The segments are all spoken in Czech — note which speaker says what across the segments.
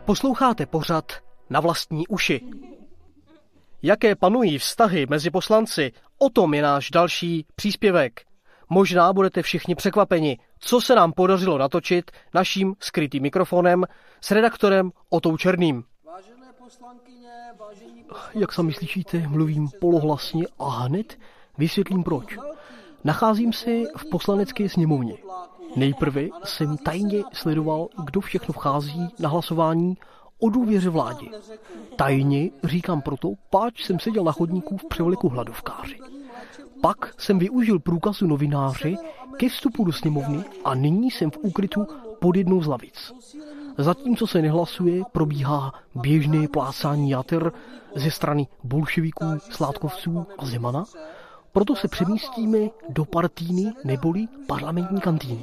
Speaker 1: Posloucháte pořad Na vlastní uši. Jaké panují vztahy mezi poslanci, o tom je náš další příspěvek. Možná budete všichni překvapeni, co se nám podařilo natočit naším skrytým mikrofonem s redaktorem Otou Černým.
Speaker 2: Vážené poslankyně, vážení
Speaker 1: Jak sami slyšíte, mluvím polohlasně a hned vysvětlím proč. Nacházím se v poslanecké sněmovně. Nejprve jsem tajně sledoval, kdo všechno vchází na hlasování o důvěře vládě. Tajně říkám proto, páč jsem seděl na chodníku v převleku hladovkáři. Pak jsem využil průkazu novináře ke vstupu do sněmovny a nyní jsem v úkrytu pod jednou z lavic. Zatímco se nehlasuje, probíhá běžné plácání jater ze strany bolševiků, sládkovců a Zemana, proto se přemístíme do partýny neboli parlamentní kantýny.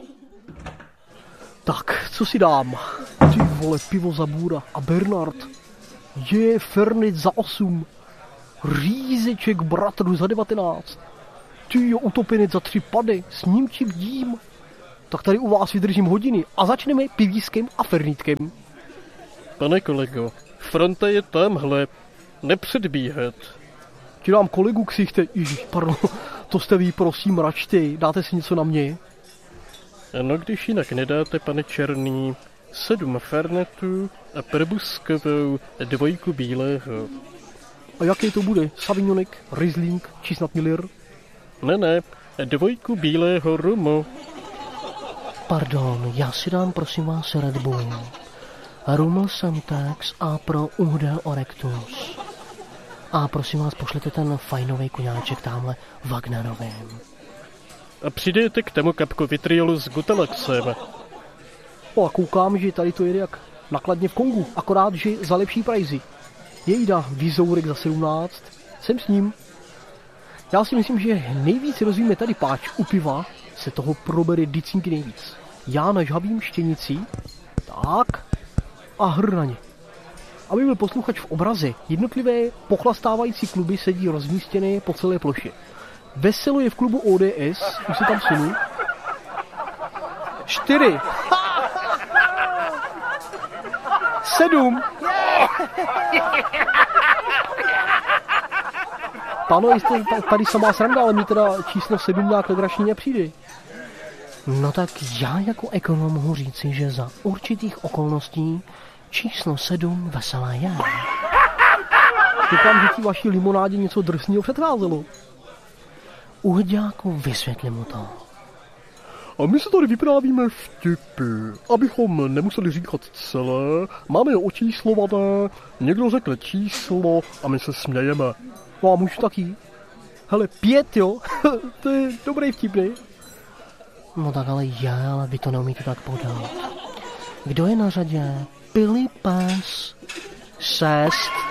Speaker 1: Tak, co si dám? Ty vole, pivo za bůra a Bernard. Je Fernet za 8. Rýzeček bratru za 19. Ty jo, utopenec za 3 pady. S ním či bdím. Tak tady u vás vydržím hodiny a začneme pivískem a fernítkem.
Speaker 3: Pane kolego, fronta je tamhle. Nepředbíhat.
Speaker 1: Ti dám kolegu ksichte. Ježiš, pardon. To jste vy, prosím, račte. Dáte si něco na mě?
Speaker 3: No, když jinak nedáte, pane Černý, 7 fernetů a prbuskovou 2 bílého.
Speaker 1: A jaký to bude? Savignonek, Riesling či snad Miller?
Speaker 3: Ne, 2 bílého rumu.
Speaker 1: Pardon, já si dám prosím vás Red Bull. Rum Semtex a pro Uhdel Orectus. A prosím vás, pošlete ten fajnový koňáček tamhle Wagnerovým.
Speaker 3: A přidejte k tomu kapku vitriolu s Gutalaxem.
Speaker 1: A koukám, že tady to jede jak nakladně v Kongu, akorát, že za lepší prajzy. Jejda, Vizourek za 17, jsem s ním. Já si myslím, že nejvíc rozvíme tady páč u piva, se toho probere dicinky nejvíc. Já nažhavím štěnici, tak, a hr na ně. Aby byl posluchač v obraze, jednotlivé pochlastávající kluby sedí rozmístěné po celé ploše. Veselo je v klubu ODS, už se tam sunu. 4. 7. Pano, jste tady samá sranda, ale mi teda číslo 7 nějak legračně nepřijde. No tak já jako ekonom mohu říci, že za určitých okolností číslo 7 veselé je. Doufám, že ti vaší limonádě něco drsného předcházelo. Uhďáku, vysvětli mu to.
Speaker 3: A my se tady vyprávíme vtipy, abychom nemuseli říkat celé. Máme očíslované, někdo řekne číslo a my se smějeme.
Speaker 1: No a můžu taky? Hele, 5, jo? To je dobrý vtip, ne? No tak ale vy to neumíte tak podat. Kdo je na řadě? Pilipes 6.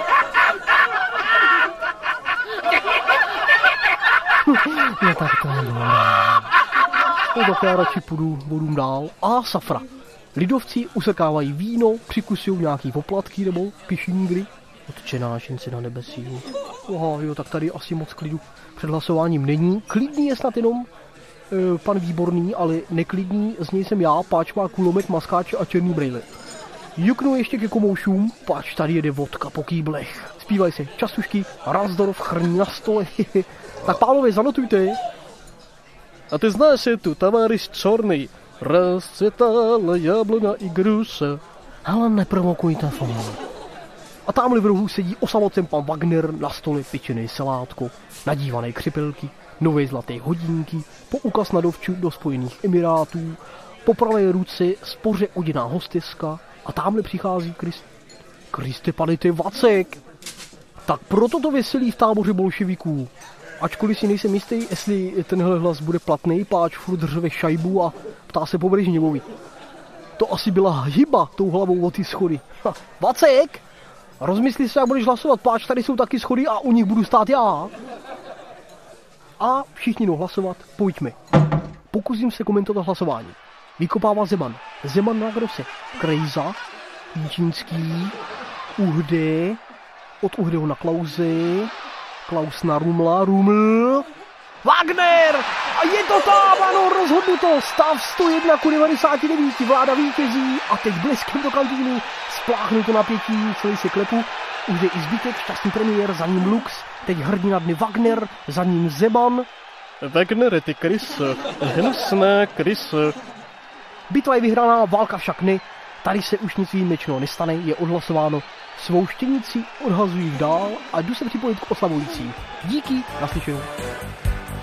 Speaker 1: No tak to je dobré. No tak já radši půjdu vodům dál. A safra. Lidovci usekávají víno, přikusují nějaký poplatky nebo pišingry. Odčenášenci na nebesí. Aha, jo, tak tady asi moc klidu před hlasováním není. Klidný je snad jenom pan Výborný, ale neklidný z něj jsem já, páč má kulomet, maskáče a černý brejle. Juknu ještě ke komoušům, páč tady jede vodka po kýblech. Zpívají se častušky, Razdorf chrní na stole. Tak pánové, zanotujte.
Speaker 3: A ty znáš je tu, tavaris čorný. Rozcvětala jablona i gruše.
Speaker 1: Ale neprovokujte fón. A tamhle v rohu sedí osamocen pan Wagner, na stole pečený salátko, nadívané křipelky, nové zlaté hodinky, poukaz na dovču do Spojených Emirátů, po pravé ruce spoře oděná hosteska a tamhle přichází Kriste pane, to je Vacek. Tak proto to veselí v táboře bolševiků. Ačkoliv si nejsem jistý, jestli tenhle hlas bude platný, páč furt řve šajbu a ptá se po Brežněvovi. To asi byla hyba tou hlavou o ty schody. Vacek! Rozmysli se, jak budeš hlasovat, páč, tady jsou taky schody a u nich budu stát já. A všichni jdou hlasovat, pojďme. Pokusím se komentovat hlasování. Vykopává Zeman. Zeman na Grose. Krejza. Jíčínský. Uhde. Od Uhdeho na Klause. Klaus na Rumla. Ruml. Wagner! A je to tam, ano, rozhodnuto. Stav 101:99, Vláda vítězí a teď bleskem do kantýny. Spláchnu to napětí, celý se klepu. Už je i zbytek, šťastný premiér, za ním Lux, teď hrdina dny Wagner, za ním Zeman.
Speaker 3: Wagner, ty kryse, hnusné kryse.
Speaker 1: Bitva je vyhraná, válka však ne. Tady se už nic výjimečného nestane, je odhlasováno. Svou štěnici odhazují dál a jdu se připojit k oslavujícím. Díky, naslyšenou.